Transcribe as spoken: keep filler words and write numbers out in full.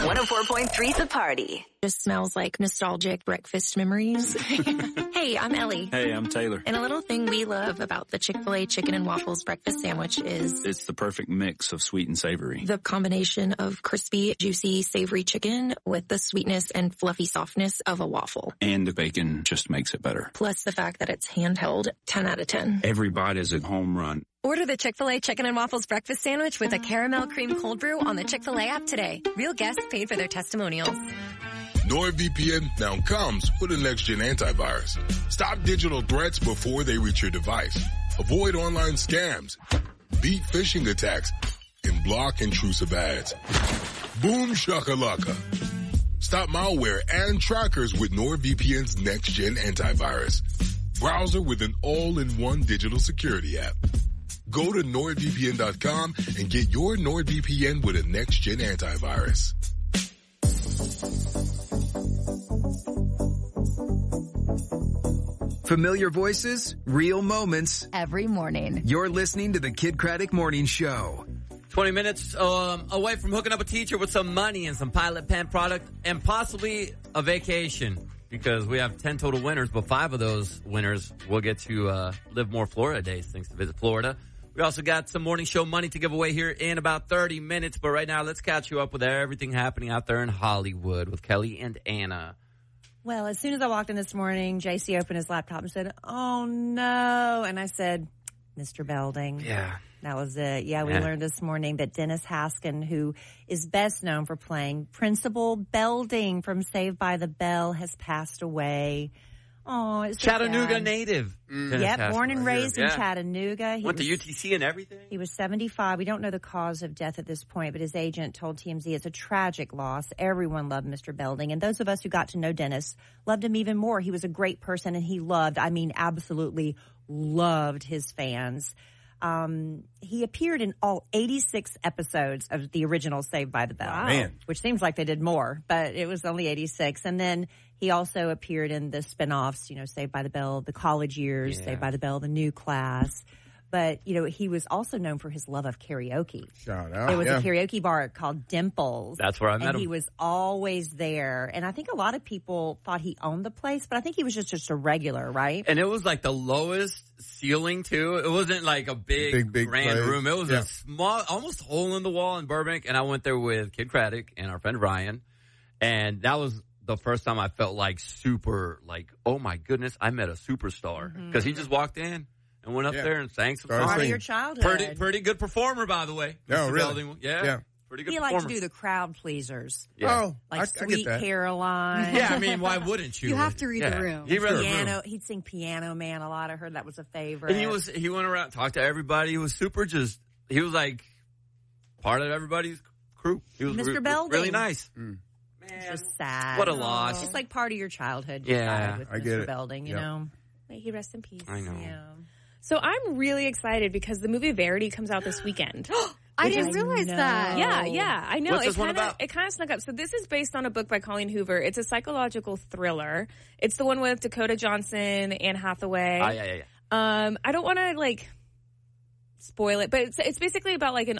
one oh four point three The Party. Just smells like nostalgic breakfast memories. Hey, I'm Ellie. Hey, I'm Taylor. And a little thing we love about the Chick-fil-A chicken and waffles breakfast sandwich is It's the perfect mix of sweet and savory. the combination of crispy, juicy, savory chicken with the sweetness and fluffy softness of a waffle. And the bacon just makes it better. Plus the fact that it's handheld, ten out of ten. Every bite is a home run. Order the Chick-fil-A Chicken and Waffles Breakfast Sandwich with a caramel cream cold brew on the Chick-fil-A app today. Real guests paid for their testimonials. NordVPN now comes with a next-gen antivirus. Stop digital threats before they reach your device. Avoid online scams. Beat phishing attacks. And block intrusive ads. Boom shakalaka. Stop malware and trackers with NordVPN's next-gen antivirus. Browser with an all-in-one digital security app. Go to nord V P N dot com and get your NordVPN with a next-gen antivirus. Familiar voices, real moments. Every morning. You're listening to the Kid Craddock Morning Show. twenty minutes um, away from hooking up a teacher with some money and some Pilot Pen product and possibly a vacation, because we have ten total winners, but five of those winners will get to uh, live more Florida days thanks to Visit Florida. We also got some morning show money to give away here in about thirty minutes, but right now let's catch you up with everything happening out there in Hollywood with Kelly and Anna. Well, as soon as I walked in this morning, J C opened his laptop and said, "Oh, no." And I said, "Mister Belding." Yeah. That was it. Yeah, we Yeah. learned this morning that Dennis Haskin, who is best known for playing Principal Belding from Saved by the Bell, has passed away. Oh, it's so Chattanooga sad. native. Mm. Yep, born and raised in Yeah. Chattanooga. He Went was, to U T C and everything. He was seventy-five. We don't know the cause of death at this point, but his agent told T M Z it's a tragic loss. Everyone loved Mister Belding, and those of us who got to know Dennis loved him even more. He was a great person, and he loved, I mean, absolutely loved his fans. Um, he appeared in all eighty-six episodes of the original Saved by the Bell, Wow. Man. which seems like they did more, but it was only eighty-six. And then he also appeared in the spinoffs, you know, Saved by the Bell, The College Years, Yeah. Saved by the Bell, The New Class. But, you know, he was also known for his love of karaoke. Shout out. There was yeah. a karaoke bar called Dimples. That's where I met and him. he was always there. And I think a lot of people thought he owned the place, but I think he was just, just a regular, right? And it was like the lowest ceiling too. It wasn't like a big, Big, big grand place. room. It was Yeah. a small, almost hole in the wall in Burbank. And I went there with Kid Craddock and our friend Ryan. And that was the first time I felt like super, like, oh my goodness, I met a superstar. Because he just walked in and went up Yeah. there and sang some Started songs. Part of singing. your childhood. Pretty, pretty good performer, by the way. Oh, Mister really? Belding. Yeah. Yeah. Pretty good He liked performer. to do the crowd pleasers. Yeah. Oh, Like I, I Sweet get that. Caroline. Yeah, I mean, why wouldn't you? You have to read the Yeah. room. He read the room. Piano. He'd sing Piano Man a lot. I heard that was a favorite. And he was, he went around, talked to everybody. He was super just, he was like part of everybody's crew. He was Mister re- Belding. really nice. Mm. It's just sad. What a loss. It's just like part of your childhood. You Yeah, died with I get Mister it. Belding, you Yep. know. May he rest in peace. I know. Yeah. So I'm really excited because the movie Verity comes out this weekend. I Which didn't is- realize know. that. Yeah, yeah, I know. What's it this one kinda, about? It kind of snuck up. So this is based on a book by Colleen Hoover. It's a psychological thriller. It's the one with Dakota Johnson, Anne Hathaway. Ah, yeah, yeah, yeah. Um, I don't want to like spoil it, but it's it's basically about like an